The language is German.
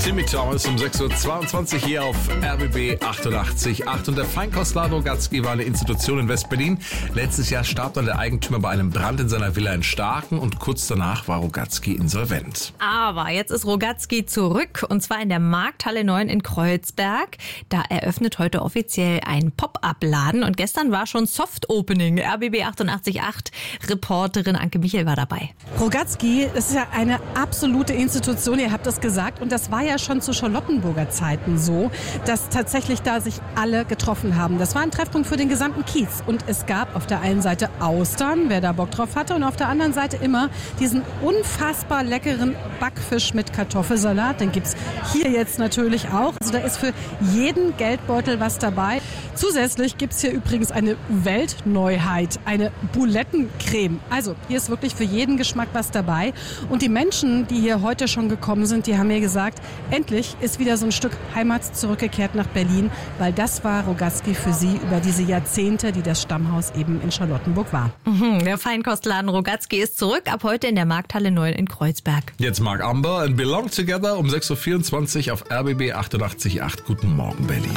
Timmy Thomas um 6.22 Uhr hier auf RBB 88.8. Und der Feinkostladen Rogatski war eine Institution in West-Berlin. Letztes Jahr starb dann der Eigentümer bei einem Brand in seiner Villa in Starken und kurz danach war Rogatski insolvent. Aber jetzt ist Rogatski zurück und zwar in der Markthalle 9 in Kreuzberg. Da eröffnet heute offiziell ein Pop-Up-Laden und gestern war schon Soft-Opening. RBB 88.8 Reporterin Anke Michel war dabei. Rogatski, das ist ja eine absolute Institution, ihr habt das gesagt. Und das war ja schon zu Charlottenburger Zeiten so, dass tatsächlich da sich alle getroffen haben. Das war ein Treffpunkt für den gesamten Kiez. Und es gab auf der einen Seite Austern, wer da Bock drauf hatte, und auf der anderen Seite immer diesen unfassbar leckeren Backfisch mit Kartoffelsalat. Den gibt's hier jetzt natürlich auch. Also da ist für jeden Geldbeutel was dabei. Zusätzlich gibt's hier übrigens eine Weltneuheit, eine Bulettencreme. Also hier ist wirklich für jeden Geschmack was dabei. Und die Menschen, die hier heute schon gekommen sind, die haben mir gesagt, endlich ist wieder so ein Stück Heimat zurückgekehrt nach Berlin, weil das war Rogatski für sie über diese Jahrzehnte, die das Stammhaus eben in Charlottenburg war. Der Feinkostladen Rogatski ist zurück, ab heute in der Markthalle 9 in Kreuzberg. Jetzt Mark Amber and Belong Together um 6.24 Uhr auf RBB 88.8. Guten Morgen, Berlin.